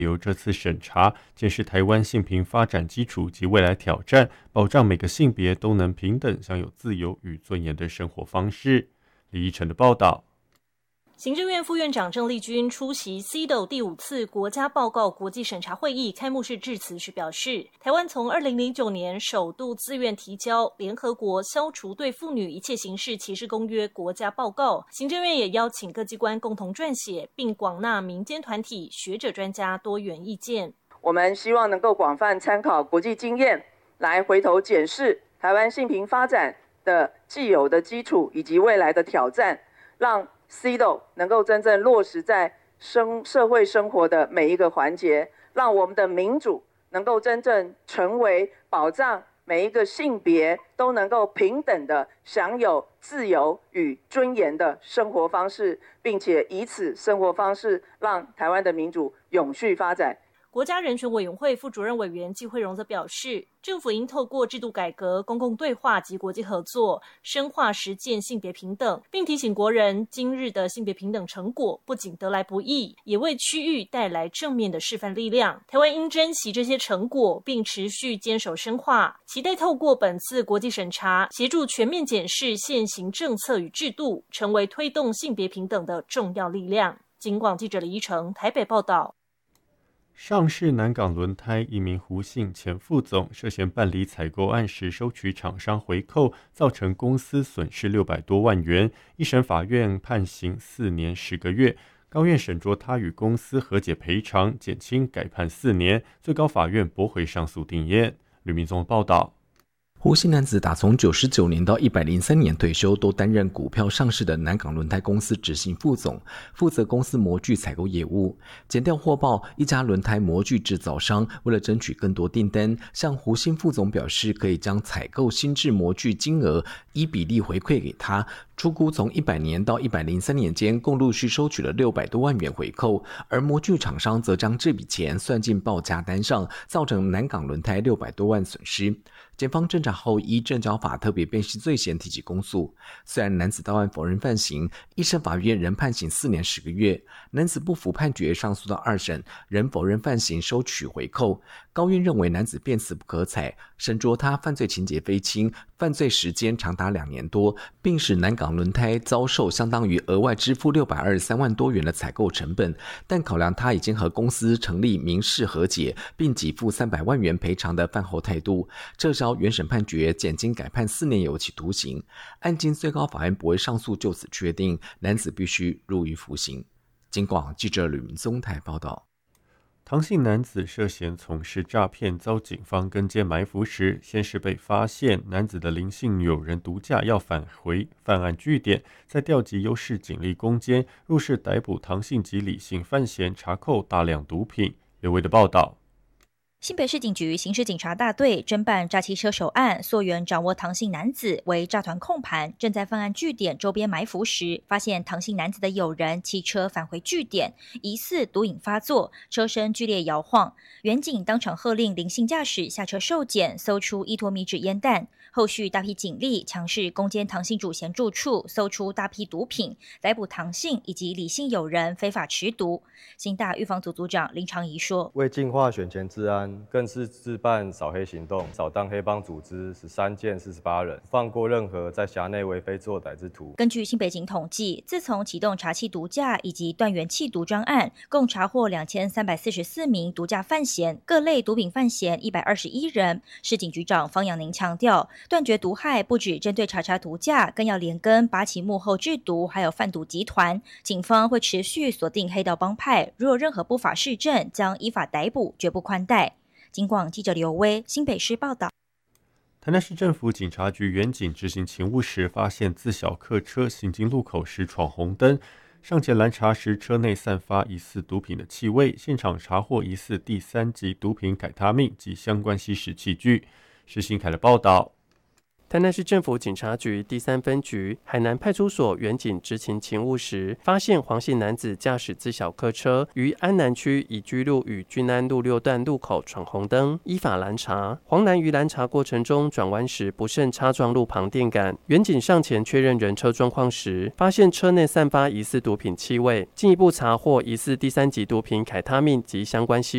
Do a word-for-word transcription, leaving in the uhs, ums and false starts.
由这次审查检视台湾性平发展基础及未来挑战，保障每个性别都能平等享有自由与尊严的生活方式。李依晨的报道。 行政院副院长郑丽君出席 C E D O 第五次国家报告国际审查会议开幕式致辞时表示，台湾从二零零九年首度自愿提交联合国消除对妇女一切形式歧视公约国家报告，行政院也邀请各机关共同撰写，并广纳民间团体、学者专家多元意见。 我们希望能够广泛参考国际经验，来回头检视台湾性平发展的既有的基础以及未来的挑战，让C E D O 能够真正落实在生社会生活的每一个环节，让我们的民主能够真正成为保障每一个性别都能够平等的享有自由与尊严的生活方式，并且以此生活方式让台湾的民主永续发展。 国家人权委员会副主任委员季惠荣则表示，政府应透过制度改革、公共对话及国际合作，深化实践性别平等，并提醒国人，今日的性别平等成果不仅得来不易，也为区域带来正面的示范力量。台湾应珍惜这些成果，并持续坚守深化，期待透过本次国际审查，协助全面检视现行政策与制度，成为推动性别平等的重要力量。警广记者李依成台北报道。 上市南港轮胎一名胡姓前副总涉嫌办理采购案时收取厂商回扣，造成公司损失六百多万元。一审法院判刑四年十个月，高院审酌他与公司和解赔偿，减轻改判四年。最高法院驳回上诉定谳。吕明宗报道。 胡姓男子打从九十九年到一百零三年退休，都担任股票上市的南港轮胎公司执行副总，负责公司模具采购业务。检调获报，一家轮胎模具制造商为了争取更多订单，向胡姓副总表示可以将采购新制模具金额依比例回馈给他。初估从一百年到一百零三年间，共陆续收取了六百多万元回扣，而模具厂商则将这笔钱算进报价单上，造成南港轮胎六百多万损失。检方侦查后，依证交法特别辨识罪嫌提起公诉。虽然男子到案否认犯行，一审法院仍判刑四年十个月。男子不服判决，上诉到二审，仍否认犯行，收取回扣。高院认为男子辩词不可采，审酌他犯罪情节非轻，犯罪时间长达两年多，并使南港轮胎遭受相当于额外支付六百二十三万多元的采购成本，但考量他已经和公司成立民事和解，并给付三百万元赔偿的饭后态度，撤销原审判决，减轻改判四年有期徒刑。案经最高法院驳回上诉，就此确定男子必须入狱服刑。警广记者吕明宗台报道。 唐姓男子涉嫌从事诈骗，遭警方跟监埋伏时，先是被发现男子的林姓友人独驾要返回犯案据点，再调集优势警力攻坚，入室逮捕唐姓及李姓犯嫌，查扣大量毒品。刘维的报道。 新北市警局刑事警察大队侦办诈欺车手案，溯源掌握唐姓男子为诈团控盘，正在犯案据点周边埋伏时，发现唐姓男子的友人骑车返回据点，疑似毒瘾发作，车身剧烈摇晃。员警当场喝令林姓驾驶下车受检，搜出一坨米纸烟弹。后续大批警力强势攻坚唐姓主嫌住处，搜出大批毒品，逮捕唐姓以及李姓友人非法持毒。新大预防组组长林长仪说：“ 为净化选前治安，更是自办扫黑行动，扫荡黑帮组织十三件四十八人，放过任何在辖内为非作歹之徒。” 根据新北警统计，自从启动查缉毒驾以及断源弃毒专案，共查获两千三百四十四名毒驾犯嫌，各类毒品犯嫌一百二十一人。市警局长方养宁强调，断绝毒害不只针对查查毒驾，更要连根拔起幕后制毒还有贩毒集团。警方会持续锁定黑道帮派，如有任何不法事证，将依法逮捕，绝不宽待。警广记者刘威新北市报道。 台南市政府警察局员警执行勤务时，发现自小客车行经路口时闯红灯，上前拦查时，车内散发疑似毒品的气味，现场查获疑似第三级毒品凯他命及相关吸食器具。施新凯的报道。 台南市政府警察局第三分局海南派出所员警执勤勤务时，发现黄姓男子驾驶自小客车于安南区宜居路与均安路六段路口闯红灯，依法拦查。黄男于拦查过程中转弯时不慎擦撞路旁电杆，员警上前确认人车状况时，发现车内散发疑似毒品气味，进一步查获疑似第三级毒品凯他命及相关吸